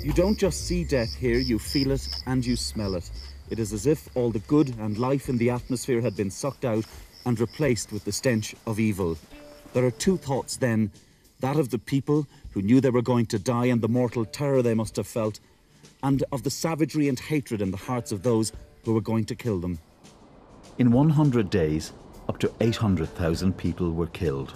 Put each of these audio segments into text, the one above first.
You don't just see death here, you feel it and you smell it. It is as if all the good and life in the atmosphere had been sucked out and replaced with the stench of evil. There are two thoughts then, that of the people who knew they were going to die and the mortal terror they must have felt, and of the savagery and hatred in the hearts of those who were going to kill them. In 100 days, up to 800,000 people were killed.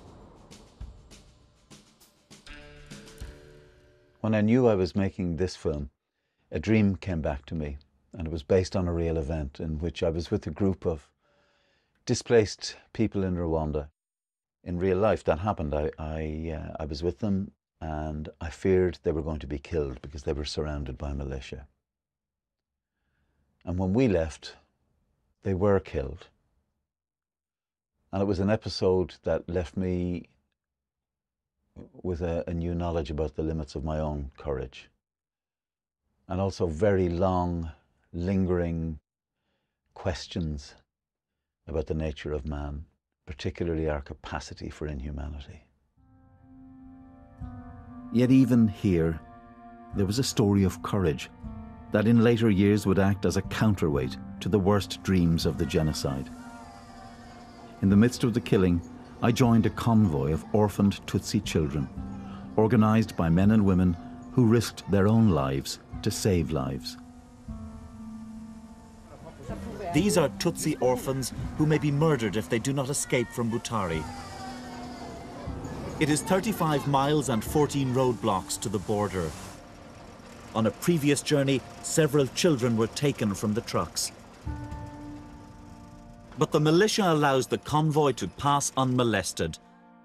When I knew I was making this film, a dream came back to me, and it was based on a real event in which I was with a group of displaced people in Rwanda. In real life, that happened. I was with them, and I feared they were going to be killed because they were surrounded by militia. And when we left, they were killed. And it was an episode that left me with a new knowledge about the limits of my own courage. And also very long, lingering questions about the nature of man, particularly our capacity for inhumanity. Yet even here, there was a story of courage that in later years would act as a counterweight to the worst dreams of the genocide. In the midst of the killing, I joined a convoy of orphaned Tutsi children, organized by men and women who risked their own lives to save lives. These are Tutsi orphans who may be murdered if they do not escape from Butare. It is 35 miles and 14 roadblocks to the border. On a previous journey, several children were taken from the trucks. But the militia allows the convoy to pass unmolested.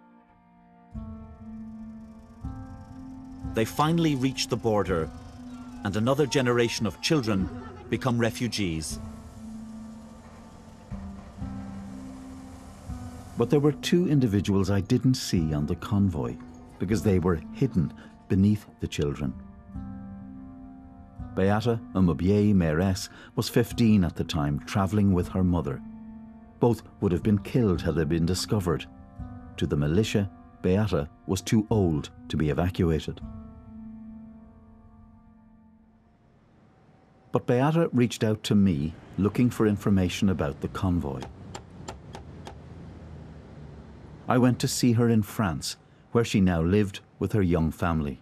They finally reach the border, and another generation of children become refugees. But there were two individuals I didn't see on the convoy because they were hidden beneath the children. Beata Umubye Meres was 15 at the time, traveling with her mother. Both would have been killed had they been discovered. To the militia, Beata was too old to be evacuated. But Beata reached out to me, looking for information about the convoy. I went to see her in France, where she now lived with her young family.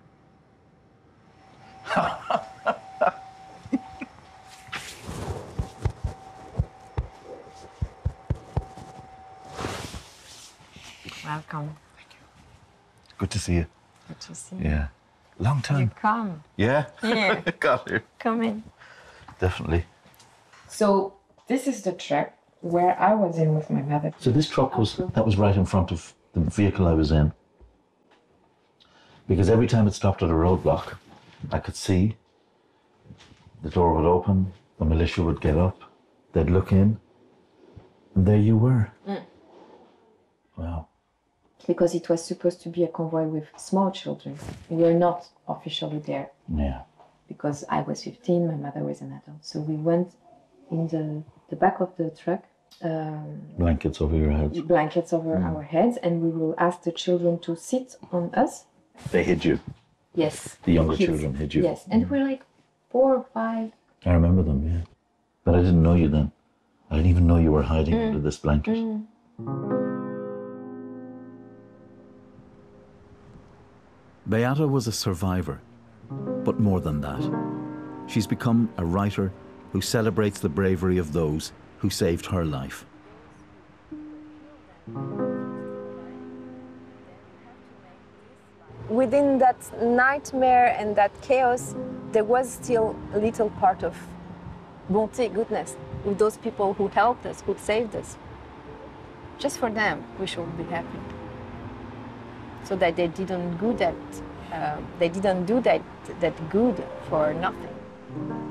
Welcome. Thank you. Good to see you. Good to see you. Yeah. Long time. You come. Yeah? Yeah. Got here. Come in. Definitely. So this is the truck where I was in with my mother. So this truck was right in front of the vehicle I was in. Because every time it stopped at a roadblock, I could see the door would open, the militia would get up, they'd look in, and there you were. Mm. Wow. Because it was supposed to be a convoy with small children. We were not officially there. Yeah. Because I was 15, my mother was an adult. So we went in the back of the truck. Blankets over your heads. Blankets over our heads, and we will ask the children to sit on us. They hid you? Yes. The younger children hid you? Yes, and we're like 4 or 5. I remember them, yeah. But I didn't know you then. I didn't even know you were hiding under this blanket. Beata was a survivor, but more than that. She's become a writer who celebrates the bravery of those who saved her life. Within that nightmare and that chaos, there was still a little part of bonté, goodness, with those people who helped us, who saved us. Just for them, we should be happy. So that they didn't do that good for nothing.